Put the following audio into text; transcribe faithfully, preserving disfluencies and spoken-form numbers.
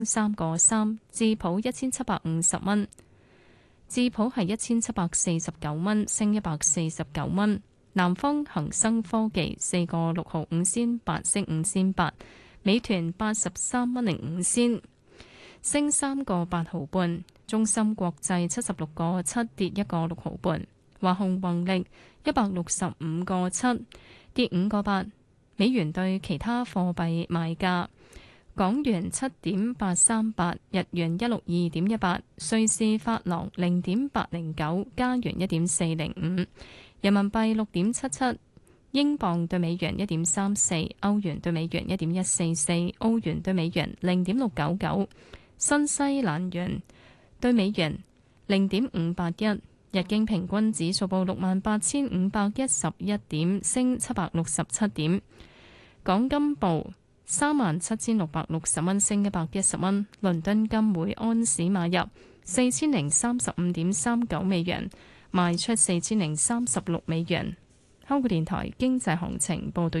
三個三，智普一千七百五十蚊，智普係一千七百四十九蚊，升一百四十九蚊。南方恒生科技四個六毫五仙八，升五仙八。美團八十三蚊零五仙，升三個八毫半。中芯國際七十六個七，跌一個六毫半。華虹宏力一百六十五個七，跌五個八。美元對其他貨幣賣價。港元七點八三八，日元一六二點一八，瑞士法郎零點八零九，加元一點四零五，人民幣六點七七，英鎊對美元一點三四，歐元對美元一點一四四，澳元對美元零點六九九，新西蘭元對美元零點五八一。日經平均指數報六萬八千五百一十一點，升七百六十七點。港金報三萬七千六百六十蚊，升一百一十蚊。倫敦金每安士買入四千零三十五點三九美元，賣出四千零三十六美元。香港電台經濟行情報道。